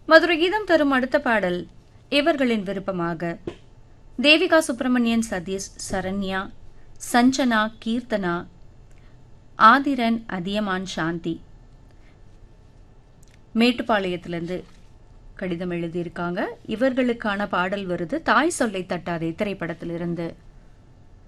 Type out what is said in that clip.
மதுரை கீதம் தரும் அடுத்த பாடல் இவர்களின் விருப்பமாக தேவிகா சுப்பிரமணியன், சதீஷ், சரண்யா, சஞ்சனா, கீர்த்தனா, ஆதிரன், அதியமான், சாந்தி மேட்டுப்பாளையத்திலிருந்து கடிதம் எழுதியிருக்காங்க. இவர்களுக்கான பாடல் வருது தாய் சொல்லை தட்டாதே திரைப்படத்திலிருந்து.